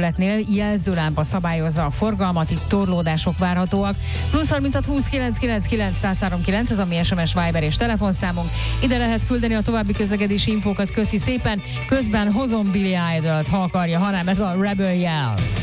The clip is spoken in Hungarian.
területnél jelzőlámpa szabályozza a forgalmat, itt torlódások várhatóak. Plusz 36 20 999 103 9, ez a mi SMS, Viber és telefonszámunk. Ide lehet küldeni a további közlekedési infókat, köszi szépen. Közben hozom Billy Idol-t, ha akarja, hanem ez a Rebel Yell.